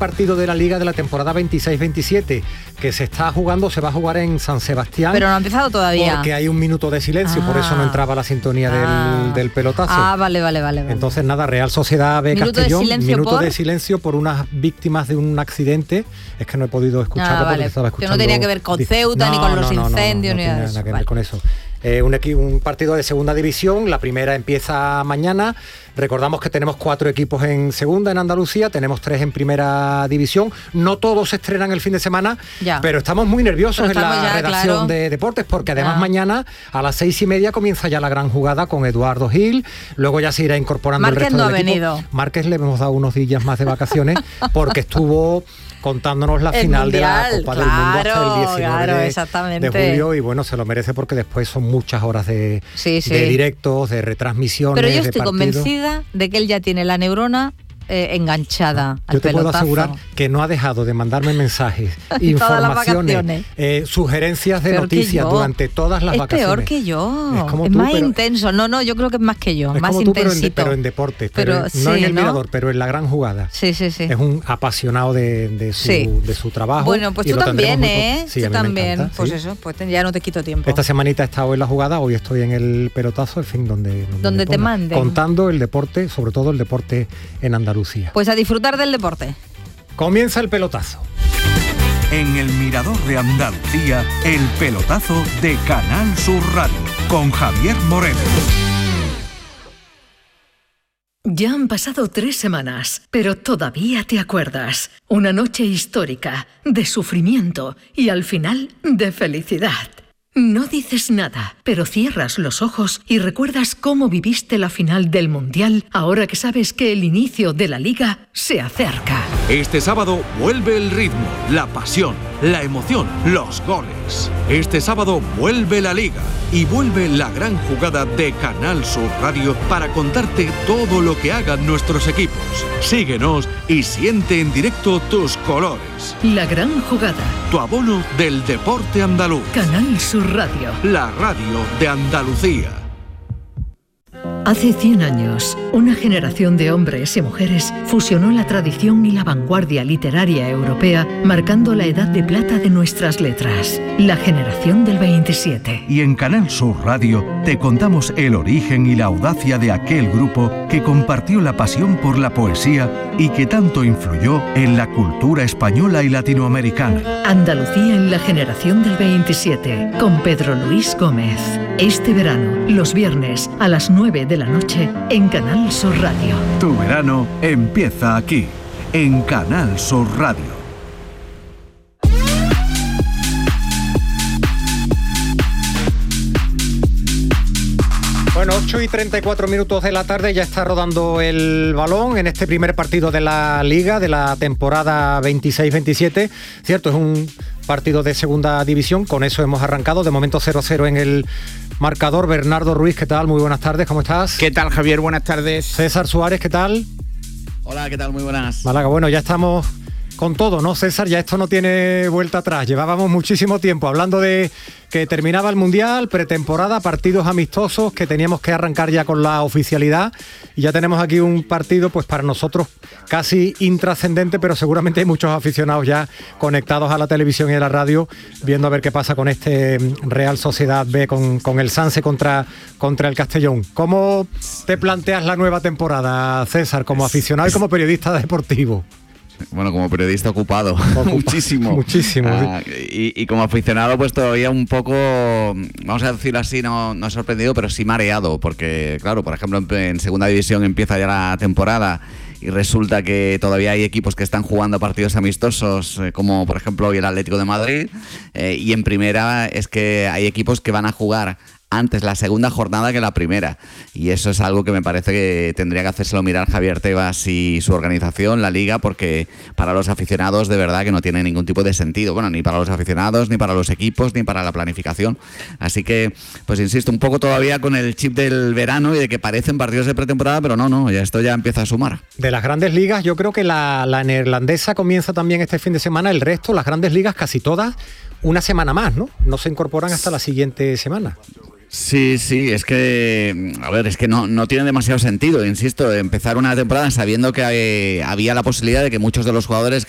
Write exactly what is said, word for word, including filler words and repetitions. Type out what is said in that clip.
partido de la Liga de la temporada veintiséis veintisiete, que se está jugando, se va a jugar en San Sebastián. Pero no ha empezado todavía. Porque hay un minuto de silencio, ah. por eso no entraba la sintonía ah. del, del pelotazo. Ah, vale, vale, vale. vale. Entonces, nada, Real Sociedad B ¿Minuto Castellón, de silencio minuto por? de silencio por unas víctimas de un accidente. Es que no he podido escucharlo ah, vale. porque estaba escuchando. Que no tenía que ver con Ceuta, no, ni con no, los no, incendios, no, no, no, ni nada no de eso. nada que ver Vale. con eso. Eh, un, equi- un partido de segunda división, la primera empieza mañana. Recordamos que tenemos cuatro equipos en segunda en Andalucía, tenemos tres en primera división. No todos se estrenan el fin de semana, ya. pero estamos muy nerviosos pero estamos en la ya, redacción claro. de deportes, porque además ya. mañana a las seis y media comienza ya la gran jugada con Eduardo Gil. Luego ya se irá incorporando Márquez el resto no del ha equipo. venido. Márquez le hemos dado unos días más de vacaciones porque estuvo contándonos la el final mundial, de la Copa claro, del Mundo hasta el diecinueve claro, de, exactamente. de julio, y bueno, se lo merece porque después son muchas horas de, sí, sí. de directos, de retransmisiones. Pero yo de estoy partidos. convencida de que él ya tiene la neurona eh, enganchada al Yo te pelotazo. puedo asegurar que no ha dejado de mandarme mensajes, informaciones, eh, sugerencias de peor noticias durante todas las es vacaciones. Es peor que yo, es, como es tú, más pero, intenso. No, no, yo creo que es más que yo, es más como tú, intensito. Pero en, pero en deportes, pero, pero sí, no en el ¿no? mirador, pero en la gran jugada. Sí, sí, sí. Es un apasionado de, de, su, sí. de su trabajo. Bueno, pues y tú también, ¿eh? Sí, tú también. Encanta, pues ¿sí? eso, pues ya no te quito tiempo. Esta semanita he estado en la jugada, hoy estoy en el pelotazo, en fin, donde, donde, donde te manden. Contando el deporte, sobre todo el deporte en Andalucía. Pues a disfrutar del deporte. Comienza el pelotazo. En el Mirador de Andalucía, el pelotazo de Canal Sur Radio, con Javier Moreno. Ya han pasado tres semanas, pero todavía te acuerdas. Una noche histórica, de sufrimiento y al final de felicidad. No dices nada, pero cierras los ojos y recuerdas cómo viviste la final del Mundial ahora que sabes que el inicio de la Liga se acerca. Este sábado vuelve el ritmo, la pasión, la emoción, los goles. Este sábado vuelve la Liga y vuelve la gran jugada de Canal Sur Radio para contarte todo lo que hagan nuestros equipos. Síguenos y siente en directo tus colores. La gran jugada. Tu abono del deporte andaluz. Canal Sur Radio. La radio de Andalucía. Hace cien años, una generación de hombres y mujeres fusionó la tradición y la vanguardia literaria europea, marcando la edad de plata de nuestras letras, la generación del veintisiete. Y en Canal Sur Radio te contamos el origen y la audacia de aquel grupo que compartió la pasión por la poesía y que tanto influyó en la cultura española y latinoamericana. Andalucía en la generación del veintisiete, con Pedro Luis Gómez. Este verano, los viernes a las nueve de la noche, en Canal Sur Radio. Tu verano empieza aquí, en Canal Sur Radio. Bueno, ocho y treinta y cuatro minutos de la tarde, ya está rodando el balón en este primer partido de la Liga de la temporada veintiséis veintisiete. Cierto, es un partido de segunda división, con eso hemos arrancado. De momento cero cero en el marcador. Bernardo Ruiz, ¿qué tal? Muy buenas tardes, ¿cómo estás? ¿Qué tal, Javier? Buenas tardes. César Suárez, ¿qué tal? Hola, ¿qué tal? Muy buenas. Málaga, bueno, ya estamos con todo, ¿no, César? Ya esto no tiene vuelta atrás. Llevábamos muchísimo tiempo hablando de que terminaba el Mundial, pretemporada, partidos amistosos, que teníamos que arrancar ya con la oficialidad. Y ya tenemos aquí un partido, pues para nosotros casi intrascendente, pero seguramente hay muchos aficionados ya conectados a la televisión y a la radio, viendo a ver qué pasa con este Real Sociedad B, con, con el Sanse contra, contra el Castellón. ¿Cómo te planteas la nueva temporada, César, como aficionado y como periodista deportivo? Bueno, como periodista ocupado, Ocupa, muchísimo. Muchísimo. Ah, y, y como aficionado, pues todavía un poco, vamos a decirlo así, no, no sorprendido, pero sí mareado, porque claro, por ejemplo, en, en segunda división empieza ya la temporada y resulta que todavía hay equipos que están jugando partidos amistosos, eh, como por ejemplo hoy el Atlético de Madrid, eh, y en primera es que hay equipos que van a jugar antes la segunda jornada que la primera, y eso es algo que me parece que tendría que hacérselo mirar Javier Tebas y su organización, la Liga, porque para los aficionados de verdad que no tiene ningún tipo de sentido, bueno, ni para los aficionados, ni para los equipos, ni para la planificación. Así que, pues insisto, un poco todavía con el chip del verano y de que parecen partidos de pretemporada, pero no, no, ya esto ya empieza a sumar. De las grandes ligas, yo creo que la, la neerlandesa comienza también este fin de semana, el resto, las grandes ligas casi todas, una semana más, ¿no? No se incorporan hasta la siguiente semana. Sí, sí, es que, a ver, es que no, no tiene demasiado sentido, insisto, empezar una temporada sabiendo que eh, había la posibilidad de que muchos de los jugadores